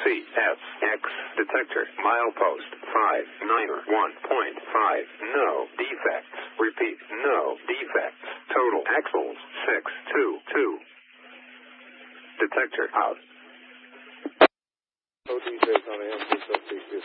CSX detector milepost 591.5. No defects. Repeat, no defects. Total axles 622. Detector out. No defects on the M606.